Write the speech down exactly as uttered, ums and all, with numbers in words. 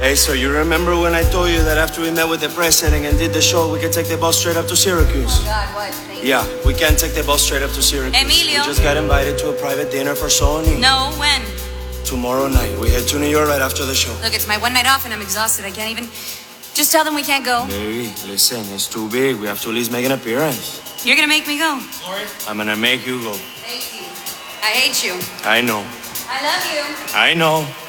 Hey, so you remember when I told you that after we met with the president and did the show, we could take the bus straight up to Syracuse? Oh, God, what? Thank you. Yeah, we can't take the bus straight up to Syracuse. Emilio. We just got invited to a private dinner for Sony. No, when? Tomorrow night. We head to New York right after the show. Look, it's my one night off and I'm exhausted. I can't even... Just tell them we can't go. Baby, listen, it's too big. We have to at least make an appearance. You're gonna make me go. Sorry? I'm gonna make you go. Thank you. I hate you. I know. I love you. I know.